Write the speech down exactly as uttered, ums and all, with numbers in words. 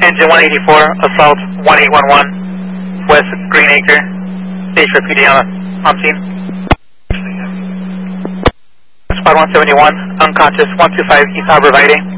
Engine one eighty-four, assault one eight one one, West Greenacre, stage for P D on, on scene. Squad one seventy-one, unconscious one two five East Harbor Vitae.